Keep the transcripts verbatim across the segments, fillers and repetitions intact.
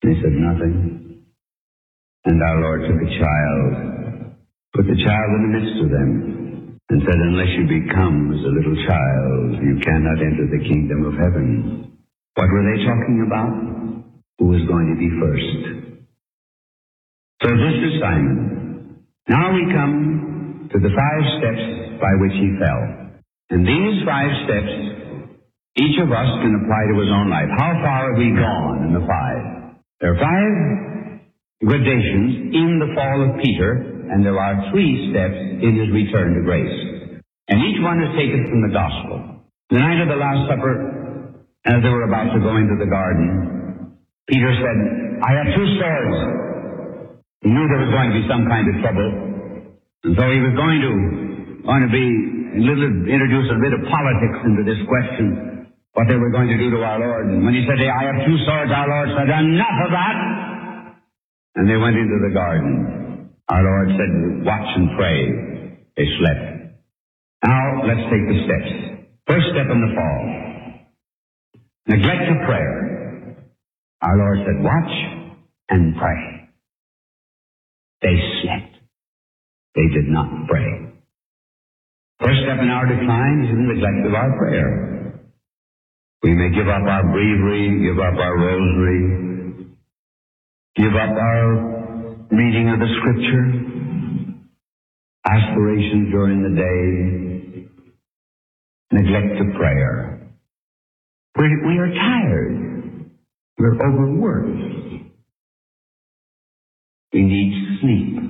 They said nothing. And our Lord took a child, put the child in the midst of them, and said, unless you become as a little child, you cannot enter the kingdom of heaven. What were they talking about? Who was going to be first? So this is Simon. Now we come to the five steps by which he fell. And these five steps, each of us can apply to his own life. How far have we gone in the five? There are five gradations in the fall of Peter, and there are three steps in his return to grace. And each one is taken from the gospel. The night of the Last Supper, as they were about to go into the garden, Peter said, I have two swords. He knew there was going to be some kind of trouble, and so he was going to, going to be, a little, introduce a bit of politics into this question, what they were going to do to our Lord. And when he said, I have two swords, our Lord said, enough of that! And they went into the garden. Our Lord said, watch and pray. They slept. Now, let's take the steps. First step in the fall. Neglect of prayer. Our Lord said, watch and pray. They slept. They did not pray. First step in our decline is the neglect of our prayer. We may give up our breviary, give up our rosary, give up our reading of the Scripture, aspirations during the day, neglect of prayer. We're, we are tired. We're overworked. We need sleep.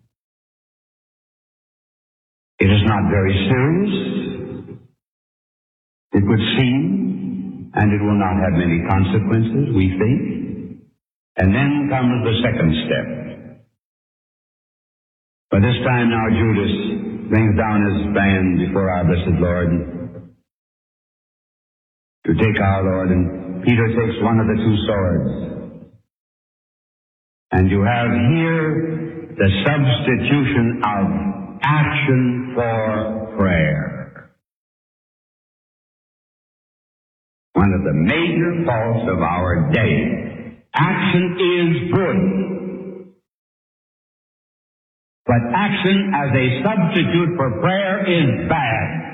It is not very serious, it would seem, and it will not have many consequences, we think. And then comes the second step. By this time now Judas brings down his band before our blessed Lord to take our Lord, and Peter takes one of the two swords. And you have here the substitution of action for prayer. One of the major faults of our day. Action is good, but action as a substitute for prayer is bad.